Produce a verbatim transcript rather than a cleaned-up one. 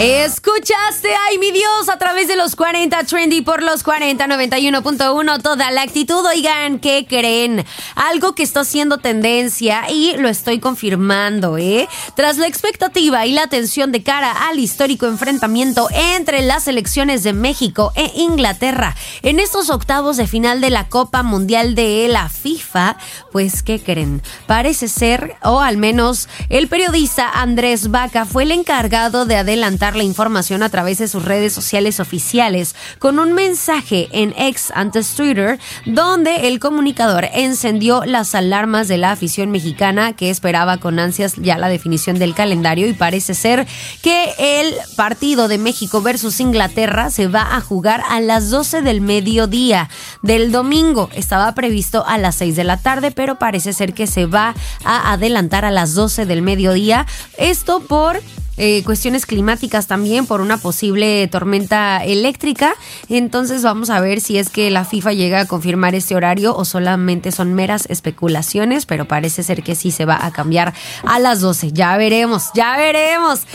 Escuchaste, ay mi Dios, a través de los cuarenta Trendy por los cuarenta noventa y uno punto uno, toda la actitud. Oigan, ¿qué creen? Algo que está haciendo tendencia y lo estoy confirmando, ¿eh? Tras la expectativa y la tensión de cara al histórico enfrentamiento entre las selecciones de México e Inglaterra en estos octavos de final de la Copa Mundial de la FIFA, pues ¿qué creen? Parece ser, o al menos el periodista Andrés Vaca fue el encargado de adelantar la información a través de sus redes sociales oficiales con un mensaje en X, antes Twitter, donde el comunicador encendió las alarmas de la afición mexicana que esperaba con ansias ya la definición del calendario, y parece ser que el partido de México versus Inglaterra se va a jugar a las doce del mediodía del domingo. Estaba previsto a las seis de la tarde, pero parece ser que se va a adelantar a las doce del mediodía. Esto por Eh, cuestiones climáticas también, por una posible tormenta eléctrica. Entonces vamos a ver si es que la FIFA llega a confirmar este horario o solamente son meras especulaciones, pero parece ser que sí se va a cambiar a las doce. Ya veremos, ya veremos.